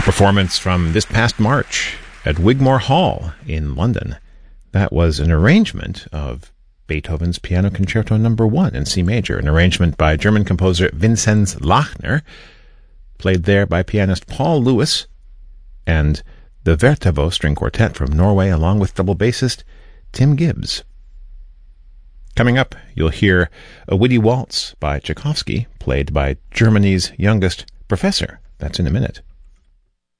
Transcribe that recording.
Performance from this past March at Wigmore Hall in London. That was an arrangement of Beethoven's Piano Concerto No. 1 in C major, an arrangement by German composer Vinzenz Lachner, played there by pianist Paul Lewis, and the Vertavo String Quartet from Norway, along with double bassist Tim Gibbs. Coming up, you'll hear a witty waltz by Tchaikovsky, played by Germany's youngest professor. That's in a minute.